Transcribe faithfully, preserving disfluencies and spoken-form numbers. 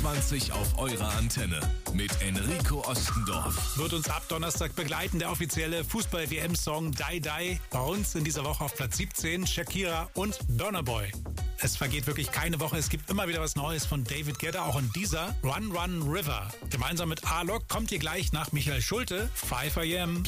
zweiundzwanzig auf eurer Antenne mit Enrico Ostendorf. Wird uns ab Donnerstag begleiten, der offizielle Fußball-W M-Song Die Die. Bei uns in dieser Woche auf Platz siebzehn Shakira und Burna Boy. Es vergeht wirklich keine Woche, es gibt immer wieder was Neues von David Guetta, auch in dieser Run Run River. Gemeinsam mit A-Lok kommt ihr gleich nach Michael Schulte, five a m